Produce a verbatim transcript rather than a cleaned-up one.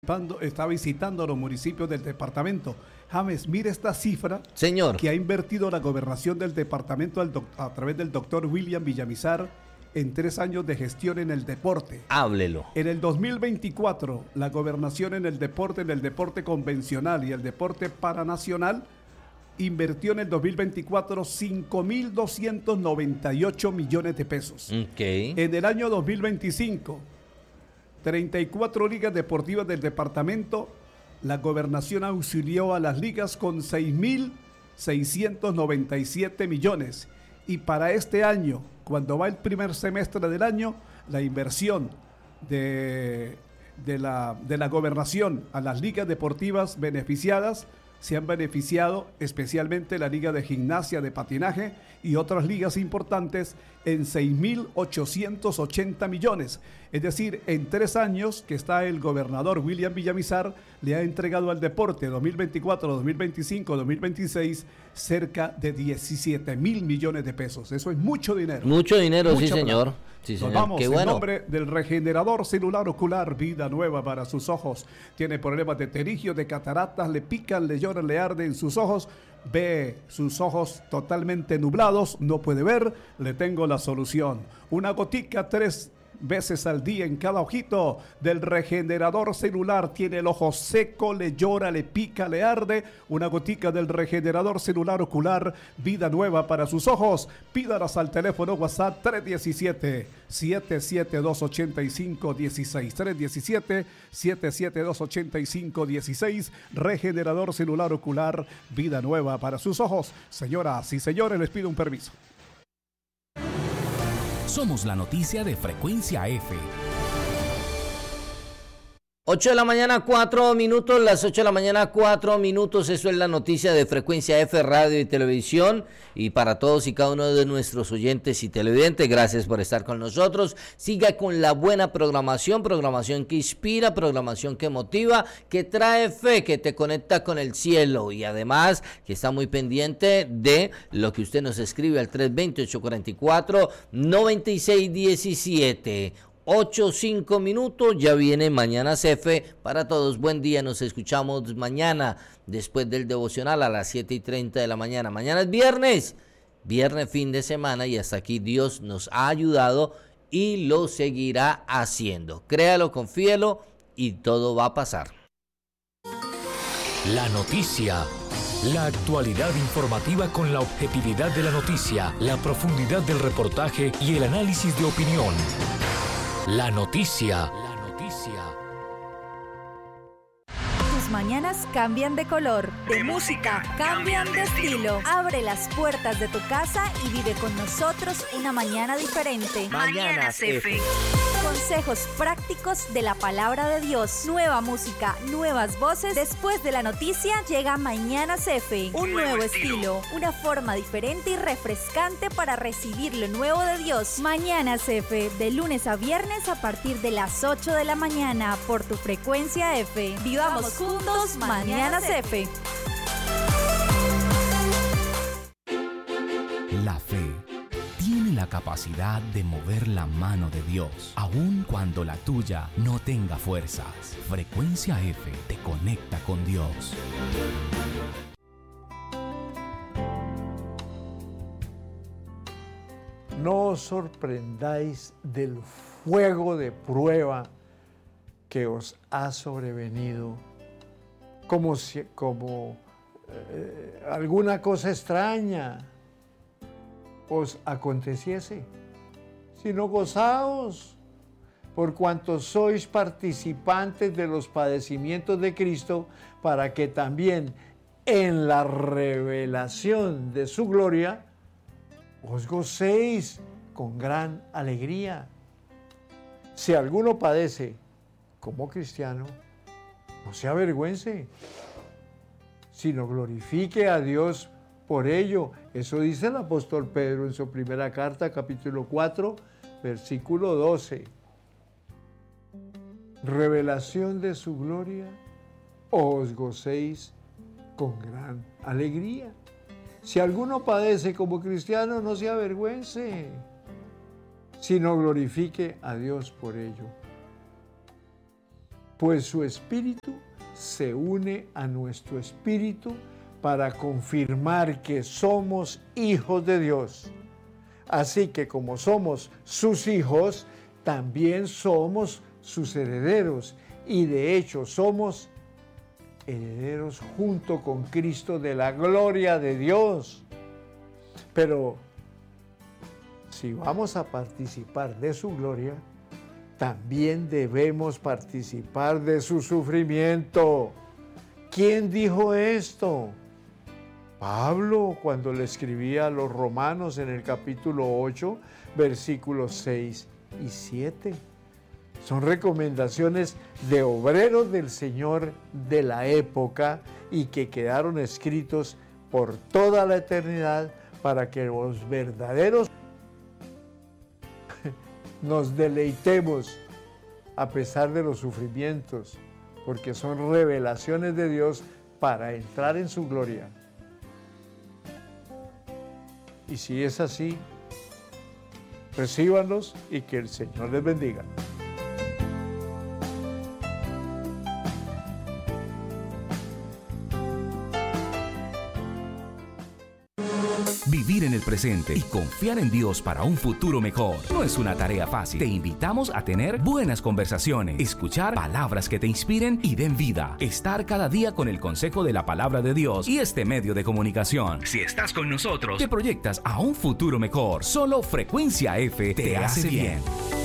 está visitando los municipios del departamento. James, mire esta cifra, señor, que ha invertido la gobernación del departamento al doc- a través del doctor William Villamizar en tres años de gestión en el deporte. Háblelo. En el dos mil veinticuatro, la gobernación en el deporte, en el deporte convencional y el deporte paranacional, invirtió en el dos mil veinticuatro cinco mil doscientos noventa y ocho millones de pesos. Okay. En el año dos mil veinticinco, treinta y cuatro ligas deportivas del departamento, la gobernación auxilió a las ligas con seis mil seiscientos noventa y siete millones. Y para este año, cuando va el primer semestre del año, la inversión de, de, la, de la gobernación a las ligas deportivas beneficiadas se han beneficiado especialmente la Liga de Gimnasia de Patinaje y otras ligas importantes en seis mil ochocientos ochenta millones. Es decir, en tres años que está el gobernador William Villamizar, le ha entregado al deporte dos mil veinticuatro, dos mil veinticinco, dos mil veintiséis cerca de diecisiete mil millones de pesos. Eso es mucho dinero. Mucho dinero, Mucha sí señor. plata. Sí, Nos señor. vamos, Qué en bueno. nombre del regenerador celular ocular, vida nueva para sus ojos. Tiene problemas de pterigio, de cataratas, le pican, le lloran, le arden sus ojos. Ve sus ojos totalmente nublados, no puede ver, le tengo la solución. Una gotica, tres veces al día en cada ojito del regenerador celular. Tiene el ojo seco, le llora, le pica, le arde. Una gotica del regenerador celular ocular, vida nueva para sus ojos. Pídalas al teléfono WhatsApp tres uno siete, siete siete dos ocho cinco uno seis. tres uno siete, siete siete dos ocho cinco uno seis. Regenerador celular ocular, vida nueva para sus ojos. Señoras y señores, les pido un permiso. Somos la noticia de Frecuencia F. ocho de la mañana, cuatro minutos, las ocho de la mañana, cuatro minutos, eso es la noticia de Frecuencia F, radio y televisión, y para todos y cada uno de nuestros oyentes y televidentes, gracias por estar con nosotros. Siga con la buena programación, programación que inspira, programación que motiva, que trae fe, que te conecta con el cielo, y además que está muy pendiente de lo que usted nos escribe al tres dos cero, ocho cuatro cuatro, nueve seis uno siete. ocho, cinco minutos, ya viene Mañanas F para todos. Buen día, nos escuchamos mañana después del devocional a las siete y treinta de la mañana. Mañana es viernes, viernes fin de semana, y hasta aquí Dios nos ha ayudado y lo seguirá haciendo. Créalo, confíelo y todo va a pasar. La noticia. La actualidad informativa con la objetividad de la noticia, la profundidad del reportaje y el análisis de opinión. La noticia. La noticia. Tus mañanas cambian de color, de, de música, cambian de estilo. Abre las puertas de tu casa y vive con nosotros una mañana diferente. Mañanas F. Consejos prácticos de la palabra de Dios. Nueva música, nuevas voces. Después de la noticia llega Mañanas F. Un nuevo estilo, una forma diferente y refrescante para recibir lo nuevo de Dios. Mañanas F, de lunes a viernes a partir de las ocho de la mañana por tu Frecuencia F. Vivamos juntos Mañanas F. La fe tiene la capacidad de mover la mano de Dios, aun cuando la tuya no tenga fuerzas. Frecuencia F te conecta con Dios. No os sorprendáis del fuego de prueba que os ha sobrevenido como, si, como eh, alguna cosa extraña os aconteciese, sino gozaos por cuanto sois participantes de los padecimientos de Cristo, para que también en la revelación de su gloria os gocéis con gran alegría. Si alguno padece como cristiano, no se avergüence, sino glorifique a Dios por ello. Eso dice el apóstol Pedro en su primera carta, capítulo cuatro, versículo doce. Revelación de su gloria, os gocéis con gran alegría. Si alguno padece como cristiano, no se avergüence, sino glorifique a Dios por ello. pues su espíritu se une a nuestro espíritu para confirmar que somos hijos de Dios. Así que como somos sus hijos, también somos sus herederos, y de hecho somos herederos junto con Cristo de la gloria de Dios. Pero si vamos a participar de su gloria, también debemos participar de su sufrimiento. ¿Quién dijo esto? Pablo, cuando le escribía a los romanos en el capítulo ocho, versículos seis y siete. Son recomendaciones de obreros del Señor de la época y que quedaron escritos por toda la eternidad para que los verdaderos nos deleitemos a pesar de los sufrimientos, porque son revelaciones de Dios para entrar en su gloria. Y si es así, recíbanlos y que el Señor les bendiga. Vivir en el presente y confiar en Dios para un futuro mejor no es una tarea fácil. Te invitamos a tener buenas conversaciones, escuchar palabras que te inspiren y den vida, estar cada día con el consejo de la palabra de Dios y este medio de comunicación. Si estás con nosotros, te proyectas a un futuro mejor. Solo Frecuencia F te, te hace bien. bien.